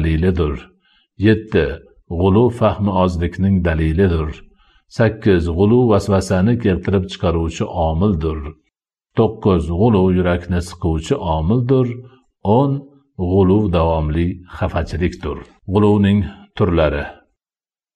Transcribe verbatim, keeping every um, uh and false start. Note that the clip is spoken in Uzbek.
dalilidir. yetti. G'ulu fahmi ozlikning dalilidir. sakkiz. G'ulu vasvasani keltirib chiqaruvchi omildir. to'qqiz. G'ulu yurakni siquvchi omildir. o'n. G'ulu davomli xafachilikdir. G'uluning turlari.